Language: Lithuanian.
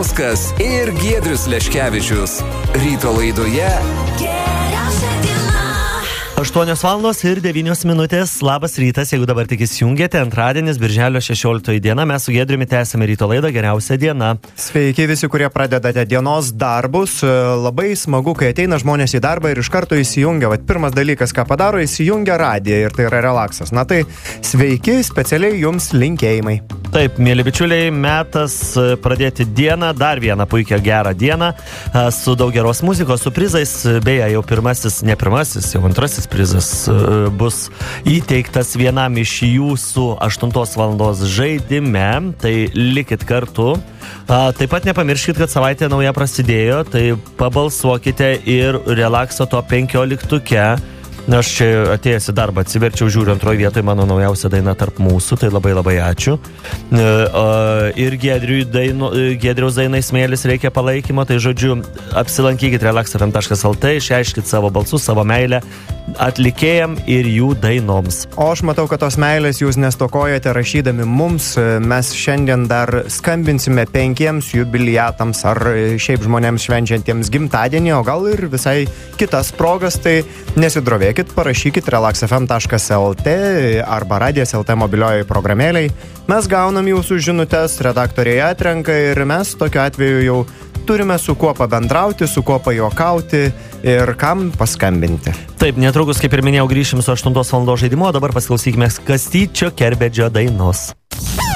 Jankauskas ir Giedrius Leškevičius. Ryto laidoje 8:09 Labas rytas, jeigu dabar tik įsijungėte. Antradienis, birželio 16 diena. Mes su Giedriumi tęsime ryto laidą Geriausia diena. Sveiki visi, kurie pradedate dienos darbus. Labai smagu, kai ateina žmonės į darbą ir iš karto įsijungia. Vat pirmas dalykas, ką padaro, įsijungia radiją ir tai yra relaksas. Na tai sveiki, specialiai jums linkėjimai. Taip, mėly bičiuliai, metas pradėti dieną, dar vieną puikią gerą dieną su daug geros muzikos, su prizais. Beje, jau ne pirmasis, jau antrasis prizas bus įteiktas vienam iš jūsų 8 valandos žaidime, tai likit kartu. Taip pat nepamirškit, kad savaitė nauja prasidėjo, tai pabalsuokite ir relakso to 15-tuke. Aš čia atėjęs į darbą atsiverčiau, žiūriu antroje vietoje mano naujausia daina Tarp mūsų, tai labai labai ačiū. Ir Giedriaus dainai Smėlis reikia palaikymo, tai žodžiu, apsilankykit relax.lt, išreiškit savo balsus, savo meilę atlikėjam ir jų dainoms. O aš matau, kad tos meilės jūs nestokojate rašydami mums. Mes šiandien dar skambinsime 5 jubiliatams ar šiaip žmonėms švenčiantiems gimtadienį, o gal ir visai kitas progas, tai nesidrovėkit, parašykit relax.fm.lt arba radijas.lt mobiliojoje programėliai. Mes gaunam jūsų žinutes, redaktoriai atrenka ir mes tokiu atveju jau turime su kuo pabendrauti, su kuo pajuokauti ir kam paskambinti. Taip, netrukus, kaip ir minėjau, grįšim su 8 valandos žaidimu, o dabar pasiklausykime Kastyčio Kerbedžio dainos.